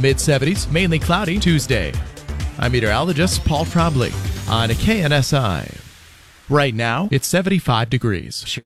Mid-70s, mainly cloudy Tuesday. I'm meteorologist Paul Trombley on KNSI. Right now, it's 75 degrees.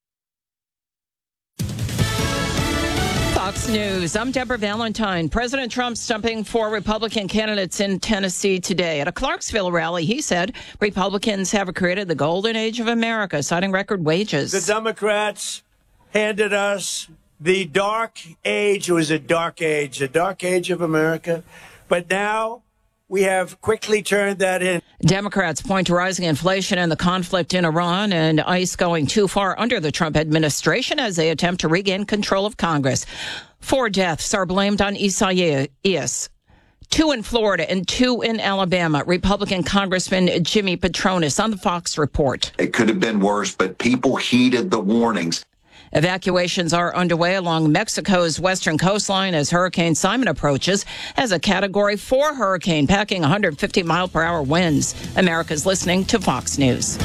Fox News. I'm Deborah Valentine. President Trump stumping for Republican candidates in Tennessee today. At a Clarksville rally, he said Republicans have created the golden age of America, citing record wages. The Democrats handed us the dark age. It was a dark age of America. But now we have quickly turned that in. Democrats point to rising inflation and the conflict in Iran and ICE going too far under the Trump administration as they attempt to regain control of Congress. 4 deaths are blamed on Isaias. 2 in Florida and 2 in Alabama. Republican Congressman Jimmy Patronis on the Fox Report. It could have been worse, but people heeded the warnings. Evacuations are underway along Mexico's western coastline as Hurricane Simon approaches as a Category 4 hurricane, packing 150-mile-per-hour winds. America's listening to Fox News.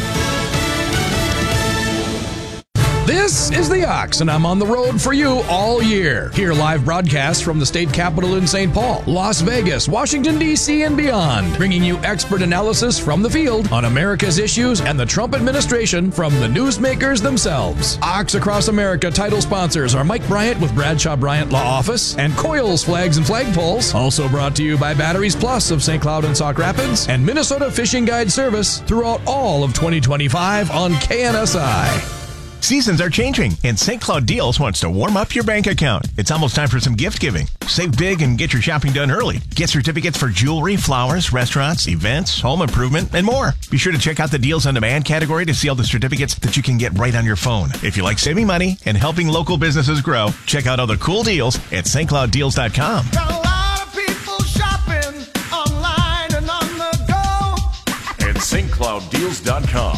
This is The Ox, and I'm on the road for you all year. Hear live broadcasts from the state capitol in St. Paul, Las Vegas, Washington, D.C., and beyond, bringing you expert analysis from the field on America's issues and the Trump administration from the newsmakers themselves. Ox Across America title sponsors are Mike Bryant with Bradshaw Bryant Law Office and Coils Flags and Flagpoles. Also brought to you by Batteries Plus of St. Cloud and Sauk Rapids and Minnesota Fishing Guide Service throughout all of 2025 on KNSI. Seasons are changing, and St. Cloud Deals wants to warm up your bank account. It's almost time for some gift giving. Save big and get your shopping done early. Get certificates for jewelry, flowers, restaurants, events, home improvement, and more. Be sure to check out the Deals on Demand category to see all the certificates that you can get right on your phone. If you like saving money and helping local businesses grow, check out all the cool deals at stclouddeals.com. Got a lot of people shopping online and on the go at stclouddeals.com.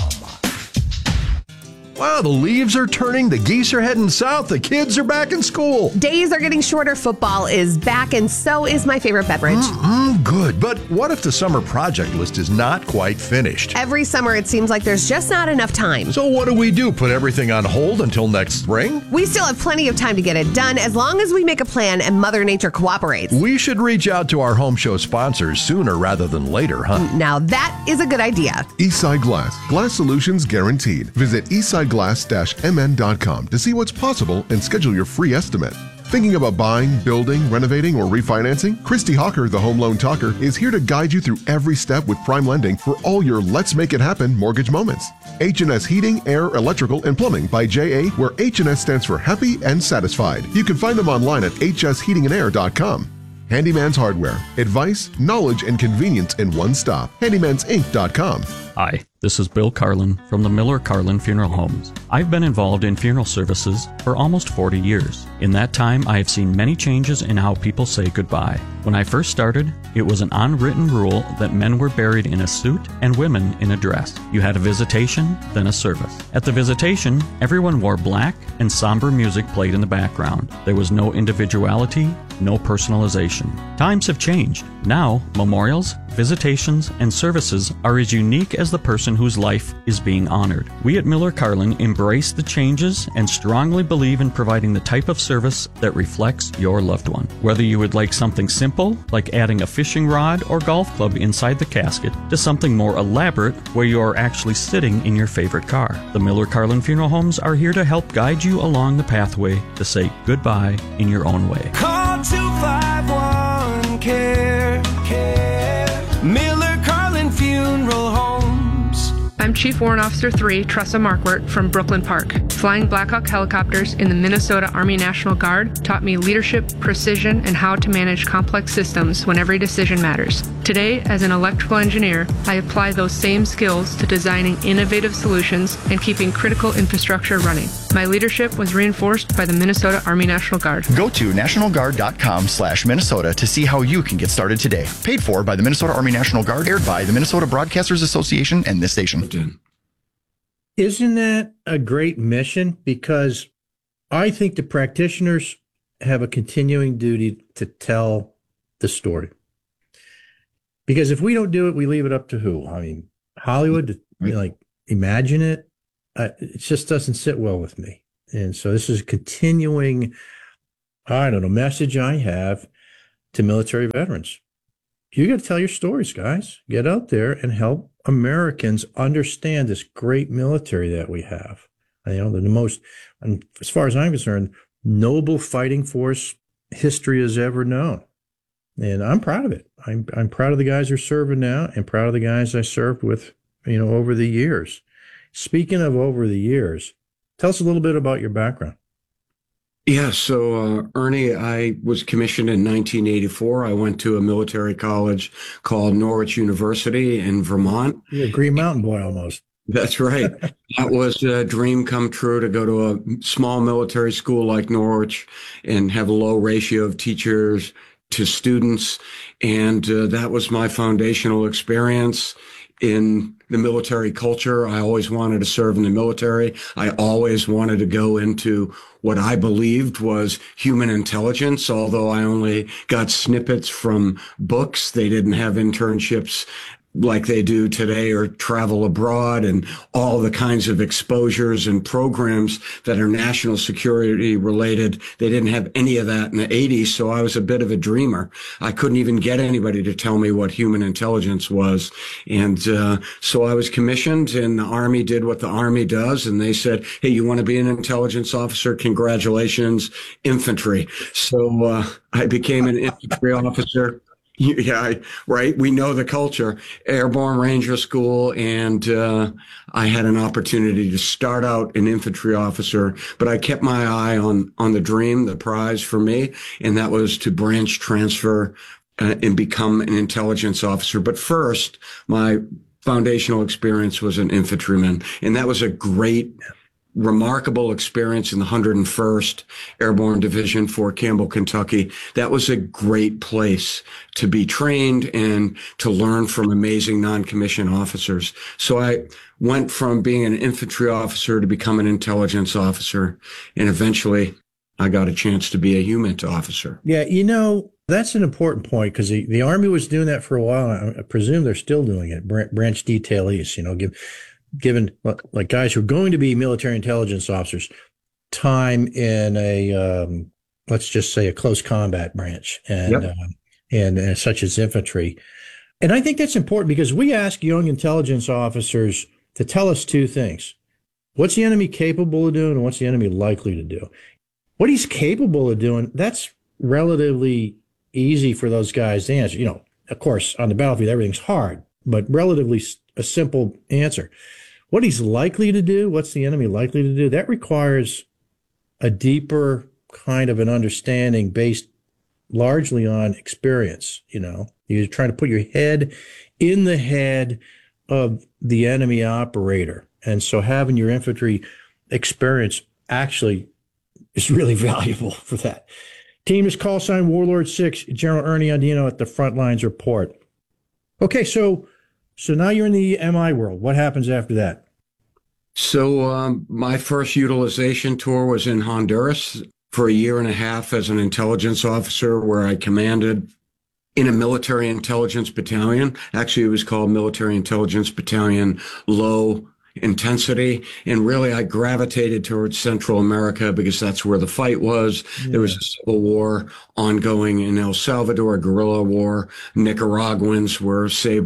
Wow, the leaves are turning, the geese are heading south, the kids are back in school. Days are getting shorter, football is back, and so is my favorite beverage. Good, but what if the summer project list is not quite finished? Every summer it seems like there's just not enough time. So what do? Put everything on hold until next spring? We still have plenty of time to get it done as long as we make a plan and Mother Nature cooperates. We should reach out to our home show sponsors sooner rather than later, huh? Now that is a good idea. Eastside Glass. Glass solutions guaranteed. Visit eastsideglass-mn.com to see what's possible and schedule your free estimate. Thinking about buying, building, renovating, or refinancing? Christy Hawker, the Home Loan Talker, is here to guide you through every step with Prime Lending for all your Let's Make It Happen mortgage moments. H&S Heating, Air, Electrical, and Plumbing by J.A., where H&S stands for Happy and Satisfied. You can find them online at hsheatingandair.com. Handyman's Hardware. Advice, knowledge, and convenience in one stop. handymansinc.com. Hi, this is Bill Carlin from the Miller Carlin Funeral Homes. I've been involved in funeral services for almost 40 years. In that time, I have seen many changes in how people say goodbye. When I first started, it was an unwritten rule that men were buried in a suit and women in a dress. You had a visitation, then a service. At the visitation, everyone wore black and somber music played in the background. There was no individuality, no personalization. Times have changed. Now, memorials, visitations, and services are as unique as the person whose life is being honored. We at Miller Carlin embrace the changes and strongly believe in providing the type of service that reflects your loved one. Whether you would like something simple, like adding a fishing rod or golf club inside the casket, to something more elaborate, where you are actually sitting in your favorite car, the Miller Carlin Funeral Homes are here to help guide you along the pathway to say goodbye in your own way. Call 251 care Miller Carlin Funeral Homes. I'm Chief Warrant Officer 3, Tressa Markwart from Brooklyn Park. Flying Black Hawk helicopters in the Minnesota Army National Guard taught me leadership, precision, and how to manage complex systems when every decision matters. Today, as an electrical engineer, I apply those same skills to designing innovative solutions and keeping critical infrastructure running. My leadership was reinforced by the Minnesota Army National Guard. Go to nationalguard.com/Minnesota to see how you can get started today. Paid for by the Minnesota Army National Guard, aired by the Minnesota Broadcasters Association and this station. Isn't that a great mission? Because I think the practitioners have a continuing duty to tell the story. Because if we don't do it, we leave it up to who? I mean, Hollywood, like, imagine it. It just doesn't sit well with me. And so this is a continuing, I don't know, message I have. to military veterans. You got to tell your stories, guys. Get out there and help Americans understand this great military that we have. You know, the most, and as far as I'm concerned, noble fighting force history has ever known. And I'm proud of it. I'm proud of the guys who are serving now and proud of the guys I served with, you know, over the years. Speaking of over the years, tell us a little bit about your background. Yeah, so Ernie, I was commissioned in 1984. I went to a military college called Norwich University in Vermont. You're a Green Mountain boy almost. That's right. That was a dream come true to go to a small military school like Norwich and have a low ratio of teachers to students. And that was my foundational experience in the military culture. I always wanted to serve in the military. I always wanted to go into what I believed was human intelligence, although I only got snippets from books. They didn't have internships like they do today or travel abroad and all the kinds of exposures and programs that are national security related. They didn't have any of that in the 80s. So I was a bit of a dreamer. I couldn't even get anybody to tell me what human intelligence was. And so I was commissioned, and the Army did what the Army does. And they said, hey, you want to be an intelligence officer? Congratulations, infantry. So I became an infantry officer. Yeah, right. We know the culture. Airborne Ranger School, and I had an opportunity to start out an infantry officer, but I kept my eye on the dream, the prize for me, and that was to branch transfer and become an intelligence officer. But first, my foundational experience was an infantryman, and that was a great, remarkable experience in the 101st Airborne Division, Fort Campbell, Kentucky. That was a great place to be trained and to learn from amazing non-commissioned officers. So I went from being an infantry officer to become an intelligence officer, and eventually I got a chance to be a HUMINT officer. Yeah, you know, that's an important point, because the Army was doing that for a while. I presume they're still doing it. Branch detailees, you know, given like guys who are going to be military intelligence officers time in a let's just say a close combat branch, and such as infantry. And I think that's important, because we ask young intelligence officers to tell us two things: what's the enemy capable of doing, and what's the enemy likely to do. What he's capable of doing, that's relatively easy for those guys to answer. You know, of course, on the battlefield everything's hard, but relatively a simple answer. What he's likely to do, what's the enemy likely to do, that requires a deeper kind of an understanding based largely on experience. You know, you're trying to put your head in the head of the enemy operator. And so having your infantry experience actually is really valuable for that. Team is call sign Warlord 6, General Ernie Andino at the Front Lines Report. Okay, so now you're in the MI world. What happens after that? So my first utilization tour was in Honduras for a year and a half as an intelligence officer, where I commanded in a military intelligence battalion. Actually, it was called Military Intelligence Battalion Low Intensity. And really, I gravitated towards Central America because that's where the fight was. Yeah. There was a civil war ongoing in El Salvador, a guerrilla war. Nicaraguans were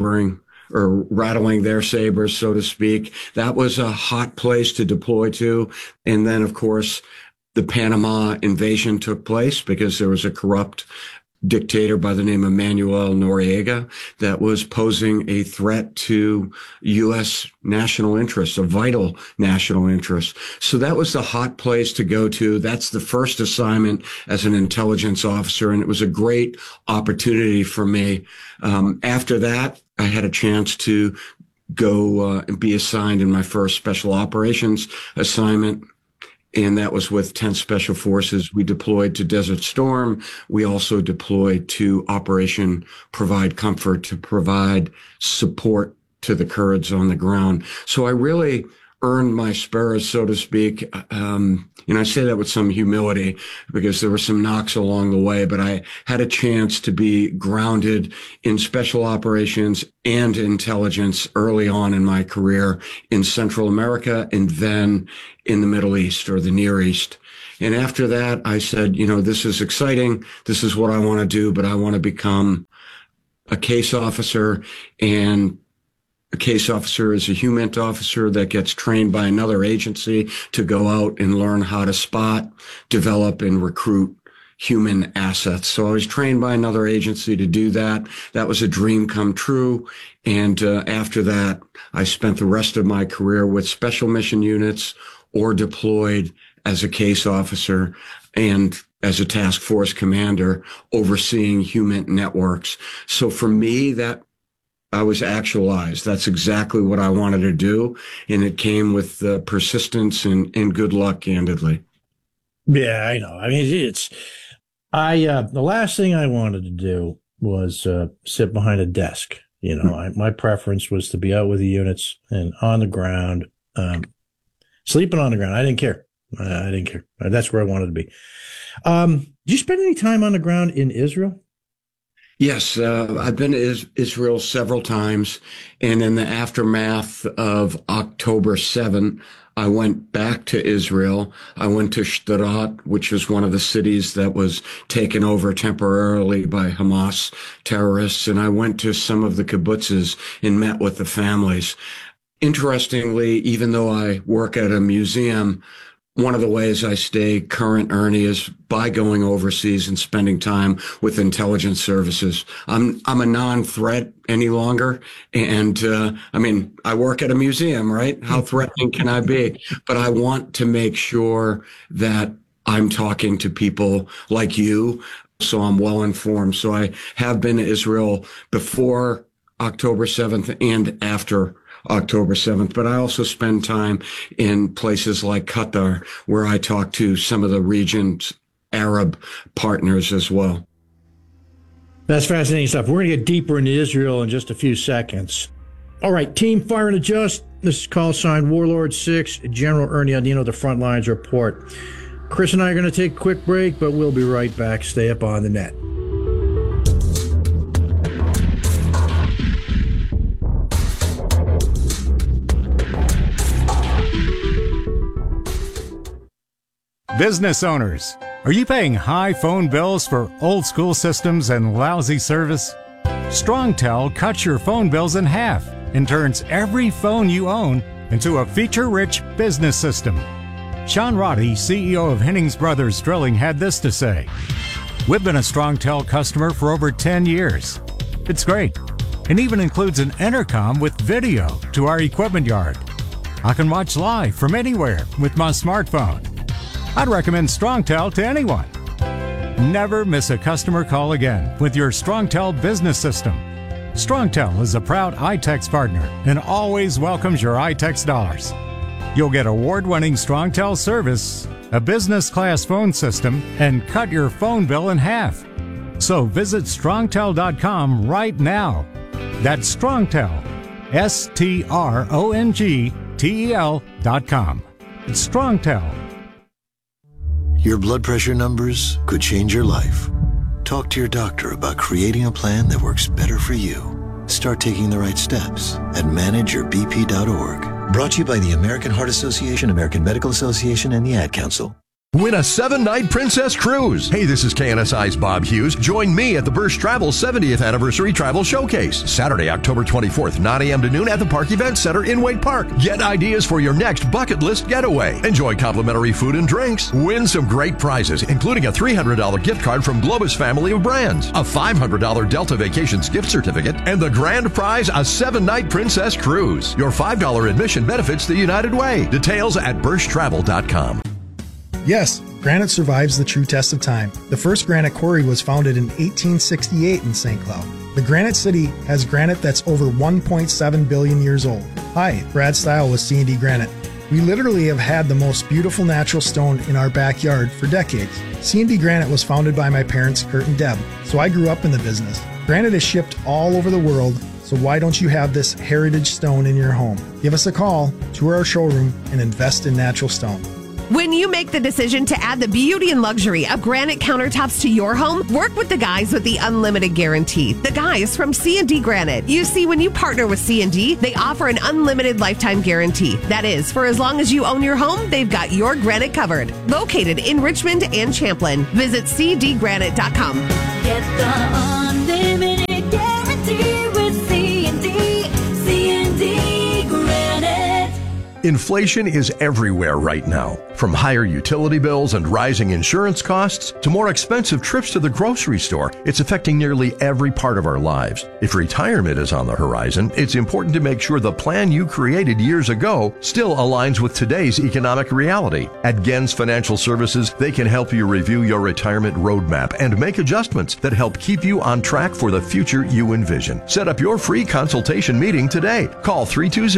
rattling their sabers, so to speak. That was a hot place to deploy to. And then, of course, the Panama invasion took place because there was a corrupt dictator by the name of Manuel Noriega that was posing a threat to U.S. national interests, a vital national interest. So that was the hot place to go to. That's the first assignment as an intelligence officer, and it was a great opportunity for me. After that, I had a chance to go and be assigned in my first special operations assignment, and that was with 10th Special Forces. We deployed to Desert Storm. We also deployed to Operation Provide Comfort to provide support to the Kurds on the ground. So I really earned my spurs, so to speak. And I say that with some humility because there were some knocks along the way, but I had a chance to be grounded in special operations and intelligence early on in my career in Central America and then in the Middle East or the Near East. And after that, I said, this is exciting. This is what I want to do, but I want to become a case officer. And a case officer is a HUMINT officer that gets trained by another agency to go out and learn how to spot, develop, and recruit human assets. So I was trained by another agency to do that. That was a dream come true. And after that, I spent the rest of my career with special mission units or deployed as a case officer and as a task force commander overseeing HUMINT networks. So for me, that I was actualized. That's exactly what I wanted to do. And it came with persistence and good luck, candidly. Yeah, I know. I mean, the last thing I wanted to do was sit behind a desk. My preference was to be out with the units and on the ground, sleeping on the ground. I didn't care. I didn't care. That's where I wanted to be. Did you spend any time on the ground in Israel? Yes, I've been to Israel several times. And in the aftermath of October 7th, I went back to Israel. I went to Sderot, which is one of the cities that was taken over temporarily by Hamas terrorists. And I went to some of the kibbutzes and met with the families. Interestingly, even though I work at a museum, one of the ways I stay current, Ernie, is by going overseas and spending time with intelligence services. I'm a non-threat any longer. And, I work at a museum, right? How threatening can I be? But I want to make sure that I'm talking to people like you, so I'm well informed. So I have been to Israel before October 7th and after October 7th, but I also spend time in places like Qatar, where I talk to some of the region's Arab partners as well. That's fascinating stuff. We're going to get deeper into Israel in just a few seconds. All right, Team Fire and Adjust. This is call sign Warlord 6, General Ernie Audino, the Frontlines Report. Chris and I are going to take a quick break, but we'll be right back. Stay up on the net. Business owners, are you paying high phone bills for old school systems and lousy service? StrongTel cuts your phone bills in half and turns every phone you own into a feature-rich business system. Sean Roddy, CEO of Hennings Brothers Drilling, had this to say: "We've been a StrongTel customer for over 10 years. It's great, and even includes an intercom with video to our equipment yard. I can watch live from anywhere with my smartphone. I'd recommend StrongTel to anyone. Never miss a customer call again with your StrongTel business system. StrongTel is a proud iTex partner and always welcomes your iTex dollars. You'll get award-winning StrongTel service, a business-class phone system, and cut your phone bill in half. So visit StrongTel.com right now. That's StrongTel, StrongTel.com. It's StrongTel. Your blood pressure numbers could change your life. Talk to your doctor about creating a plan that works better for you. Start taking the right steps at manageyourbp.org. Brought to you by the American Heart Association, American Medical Association, and the Ad Council. Win a 7-night Princess Cruise. Hey, this is KNSI's Bob Hughes. Join me at the Birch Travel 70th Anniversary Travel Showcase, Saturday, October 24th, 9 a.m. to noon at the Park Event Center in Wade Park. Get ideas for your next bucket list getaway. Enjoy complimentary food and drinks. Win some great prizes, including a $300 gift card from Globus family of brands, a $500 Delta Vacations gift certificate, and the grand prize, a 7-night Princess Cruise. Your $5 admission benefits the United Way. Details at birchtravel.com. Yes, granite survives the true test of time. The first granite quarry was founded in 1868 in St. Cloud. The Granite City has granite that's over 1.7 billion years old. Hi, Brad Stile with C&D Granite. We literally have had the most beautiful natural stone in our backyard for decades. C&D Granite was founded by my parents, Kurt and Deb, so I grew up in the business. Granite is shipped all over the world, so why don't you have this heritage stone in your home? Give us a call, tour our showroom, and invest in natural stone. When you make the decision to add the beauty and luxury of granite countertops to your home, work with the guys with the unlimited guarantee. The guys from C&D Granite. You see, when you partner with C&D, they offer an unlimited lifetime guarantee. That is, for as long as you own your home, they've got your granite covered. Located in Richmond and Champlin. Visit cdgranite.com. Get the unlimited guarantee with C&D Granite. Inflation is everywhere right now. From higher utility bills and rising insurance costs to more expensive trips to the grocery store, it's affecting nearly every part of our lives. If retirement is on the horizon, it's important to make sure the plan you created years ago still aligns with today's economic reality. At Gens Financial Services, they can help you review your retirement roadmap and make adjustments that help keep you on track for the future you envision. Set up your free consultation meeting today. Call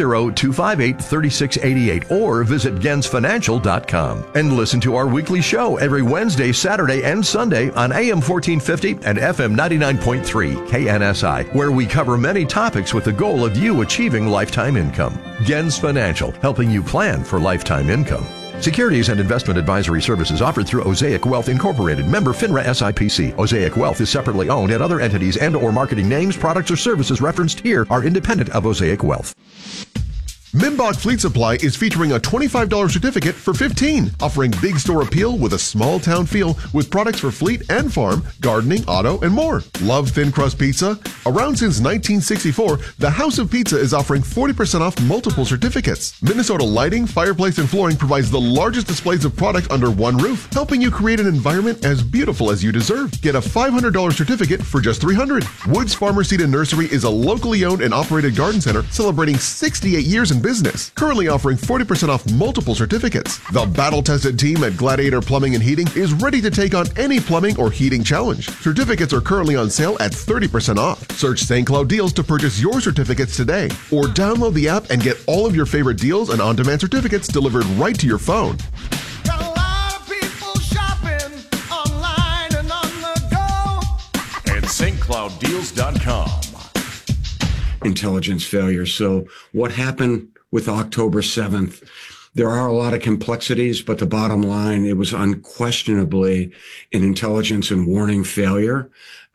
320-258-3688 or visit gensfinancial.com. And listen to our weekly show every Wednesday, Saturday, and Sunday on AM 1450 and FM 99.3 KNSI, where we cover many topics with the goal of you achieving lifetime income. Gens Financial, helping you plan for lifetime income. Securities and investment advisory services offered through Osaic Wealth Incorporated, member FINRA SIPC. Osaic Wealth is separately owned, and other entities and or marketing names, products, or services referenced here are independent of Osaic Wealth. Mimbach Fleet Supply is featuring a $25 certificate for $15, offering big store appeal with a small town feel with products for fleet and farm, gardening, auto, and more. Love thin crust pizza? Around since 1964, the House of Pizza is offering 40% off multiple certificates. Minnesota Lighting, Fireplace, and Flooring provides the largest displays of product under one roof, helping you create an environment as beautiful as you deserve. Get a $500 certificate for just $300. Woods Farmer Seed and Nursery is a locally owned and operated garden center celebrating 68 years in business, currently offering 40% off multiple certificates. The battle-tested team at Gladiator Plumbing and Heating is ready to take on any plumbing or heating challenge. Certificates are currently on sale at 30% off. Search St. Cloud Deals to purchase your certificates today, or download the app and get all of your favorite deals and on-demand certificates delivered right to your phone. Got a lot of people shopping online and on the go. And stclouddeals.com. Intelligence failure. So what happened with October 7th? There are a lot of complexities, but the bottom line, it was unquestionably an intelligence and warning failure.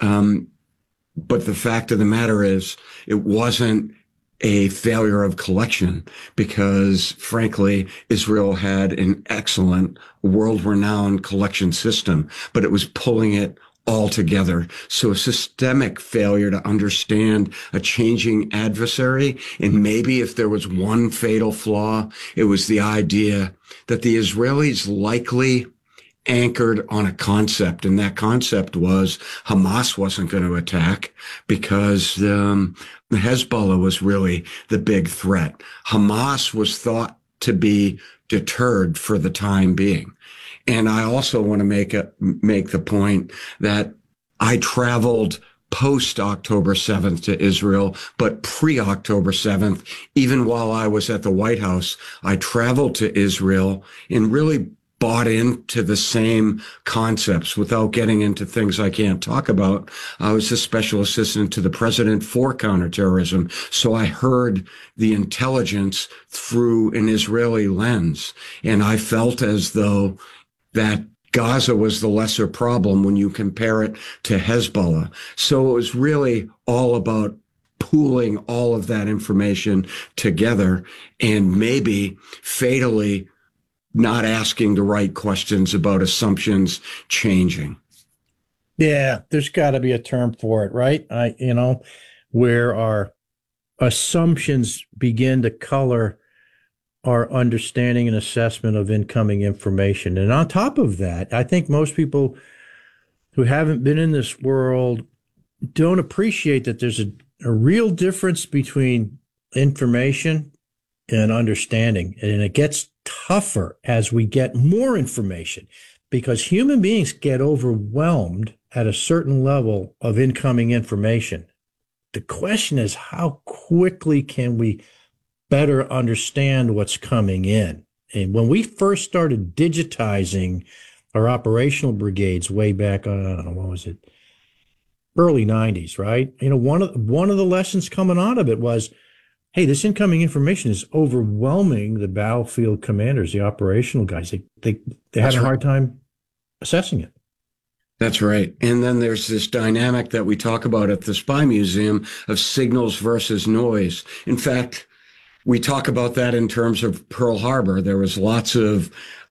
But the fact of the matter is, it wasn't a failure of collection because, frankly, Israel had an excellent, world-renowned collection system, but it was pulling it all together. So a systemic failure to understand a changing adversary. And maybe if there was one fatal flaw, it was the idea that the Israelis likely anchored on a concept. And that concept was Hamas wasn't going to attack because the Hezbollah was really the big threat. Hamas was thought to be deterred for the time being. And I also want to make the point that I traveled post October 7th to Israel, but pre-October 7th, even while I was at the White House, I traveled to Israel and really bought into the same concepts without getting into things I can't talk about. I was the special assistant to the president for counterterrorism. So I heard the intelligence through an Israeli lens. And I felt as though that Gaza was the lesser problem when you compare it to Hezbollah. So it was really all about pooling all of that information together and maybe fatally not asking the right questions about assumptions changing. Yeah, there's got to be a term for it, right? Where our assumptions begin to color our understanding and assessment of incoming information. And on top of that, I think most people who haven't been in this world don't appreciate that there's a real difference between information and understanding. And it gets tougher as we get more information because human beings get overwhelmed at a certain level of incoming information. The question is, how quickly can we better understand what's coming in? And when we first started digitizing our operational brigades way back, I don't know, what was it? Early 90s, right? One of the lessons coming out of it was hey, this incoming information is overwhelming the battlefield commanders, the operational guys. They have a hard time assessing it. That's right. And then there's this dynamic that we talk about at the Spy Museum of signals versus noise. In fact, we talk about that in terms of Pearl Harbor. There was lots of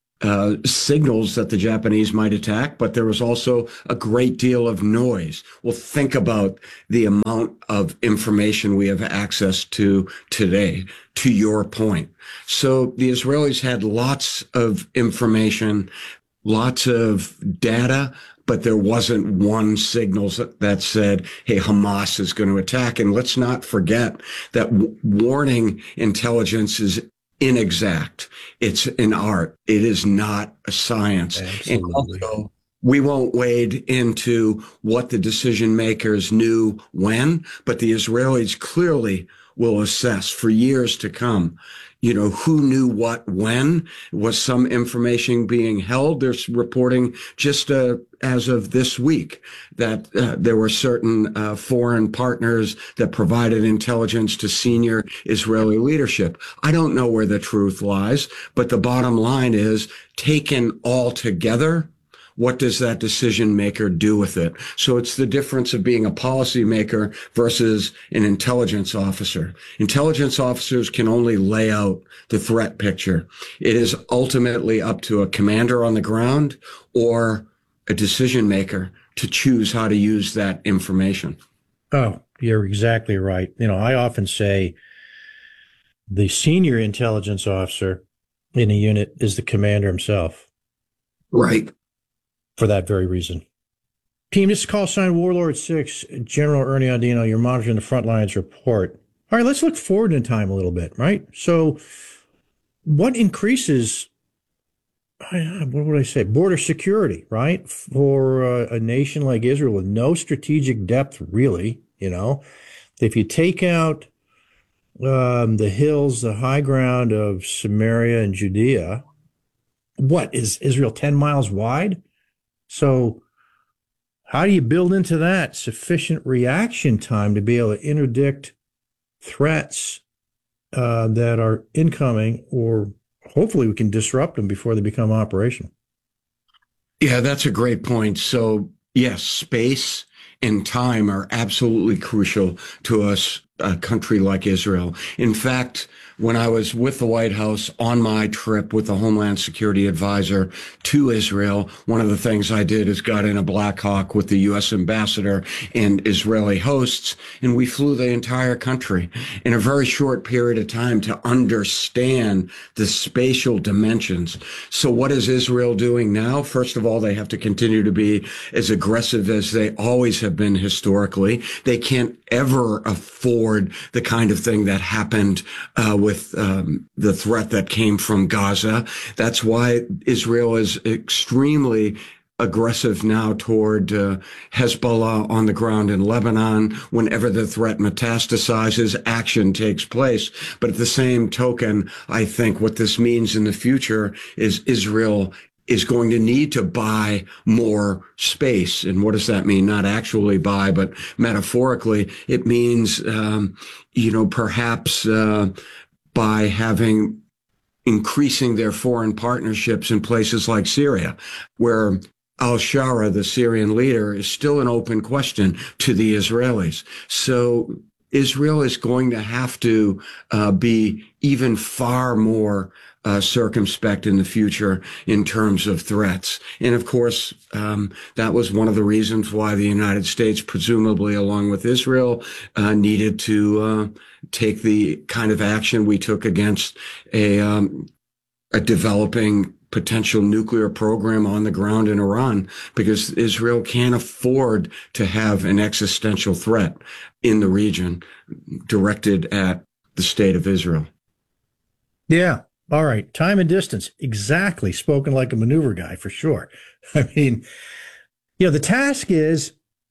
signals that the Japanese might attack, but there was also a great deal of noise. Well, think about the amount of information we have access to today, to your point. So the Israelis had lots of information, lots of data, but there wasn't one signal that said, hey, Hamas is going to attack. And let's not forget that warning intelligence is inexact. It's an art. It is not a science. Absolutely. And also, we won't wade into what the decision makers knew when, but the Israelis clearly will assess for years to come. You know, who knew what when? Was some information being held? There's reporting just as of this week that there were certain foreign partners that provided intelligence to senior Israeli leadership. I don't know where the truth lies, but the bottom line is, taken all together, what does that decision maker do with it? So it's the difference of being a policymaker versus an intelligence officer. Intelligence officers can only lay out the threat picture. It is ultimately up to a commander on the ground or a decision maker to choose how to use that information. Oh, you're exactly right. You know, I often say the senior intelligence officer in a unit is the commander himself. Right. For that very reason. Team, this is call sign Warlord 6, General Ernie Audino. You're monitoring the front lines report. All right, let's look forward in time a little bit, right? So what increases, what would I say, border security, right? For a nation like Israel with no strategic depth, really, you know? If you take out the hills, the high ground of Samaria and Judea, what, is Israel 10 miles wide? So how do you build into that sufficient reaction time to be able to interdict threats that are incoming, or hopefully we can disrupt them before they become operational? Yeah, that's a great point. So yes, space and time are absolutely crucial to us, a country like Israel. In fact, when I was with the White House on my trip with the Homeland Security Advisor to Israel, one of the things I did is got in a Black Hawk with the U.S. ambassador and Israeli hosts, and we flew the entire country in a very short period of time to understand the spatial dimensions. So what is Israel doing now? First of all, they have to continue to be as aggressive as they always have been historically. They can't ever afford the kind of thing that happened with the threat that came from Gaza. That's why Israel is extremely aggressive now toward Hezbollah on the ground in Lebanon. Whenever the threat metastasizes, action takes place. But at the same token, I think what this means in the future is Israel is going to need to buy more space. And what does that mean? Not actually buy, but metaphorically, it means, perhaps by increasing their foreign partnerships in places like Syria, where al-Shara, the Syrian leader, is still an open question to the Israelis. So Israel is going to have to be even far more circumspect in the future in terms of threats. And of course, that was one of the reasons why the United States, presumably along with Israel, needed to take the kind of action we took against a developing potential nuclear program on the ground in Iran, because Israel can't afford to have an existential threat in the region directed at the state of Israel. Yeah. All right. Time and distance. Exactly. Spoken like a maneuver guy, for sure. I mean, the task is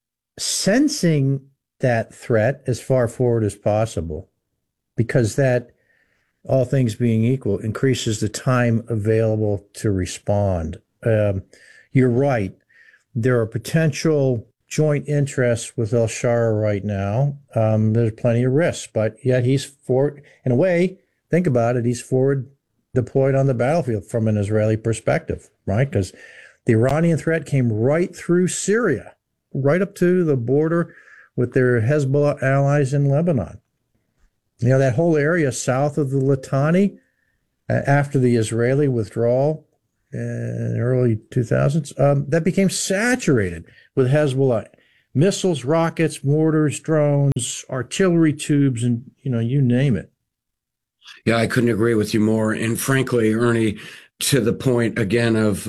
sensing that threat as far forward as possible, because that, all things being equal, increases the time available to respond. You're right. There are potential joint interests with al-Shara right now. There's plenty of risks, but yet he's forward, in a way, think about it, he's forward deployed on the battlefield from an Israeli perspective, right? Because the Iranian threat came right through Syria, right up to the border with their Hezbollah allies in Lebanon. You know, that whole area south of the Litani, after the Israeli withdrawal in the early 2000s, that became saturated with Hezbollah missiles, rockets, mortars, drones, artillery tubes, and, you name it. Yeah, I couldn't agree with you more. And frankly, Ernie, to the point again of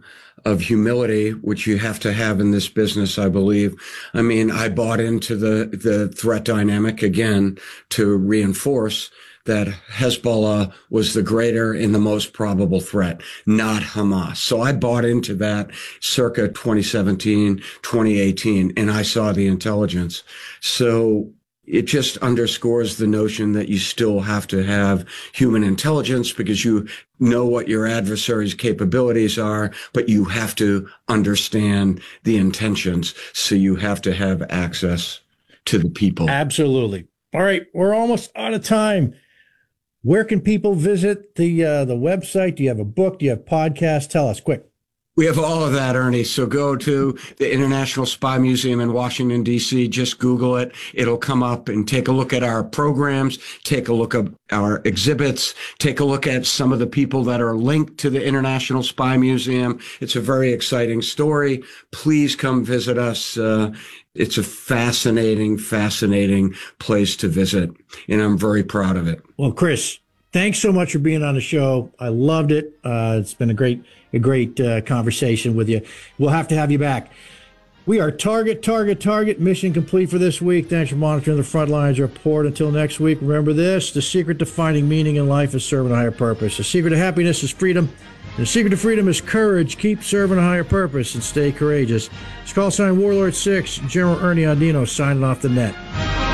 humility, which you have to have in this business, I believe. I mean, I bought into the threat dynamic again to reinforce that Hezbollah was the greater and the most probable threat, not Hamas. So I bought into that circa 2017, 2018, and I saw the intelligence. So it just underscores the notion that you still have to have human intelligence because you know what your adversary's capabilities are, but you have to understand the intentions. So you have to have access to the people. Absolutely. All right. We're almost out of time. Where can people visit the website? Do you have a book? Do you have podcasts? Tell us quick. We have all of that, Ernie. So go to the International Spy Museum in Washington, D.C. Just Google it. It'll come up, and take a look at our programs, take a look at our exhibits, take a look at some of the people that are linked to the International Spy Museum. It's a very exciting story. Please come visit us. It's a fascinating place to visit, and I'm very proud of it. Well, Chris, thanks so much for being on the show. I loved it. It's been a great conversation with you. We'll have to have you back. We are target. Mission complete for this week. Thanks for monitoring the front lines report. Until next week, remember this: the secret to finding meaning in life is serving a higher purpose. The secret to happiness is freedom. The secret to freedom is courage. Keep serving a higher purpose and stay courageous. It's call sign Warlord 6, General Ernie Andino signing off the net.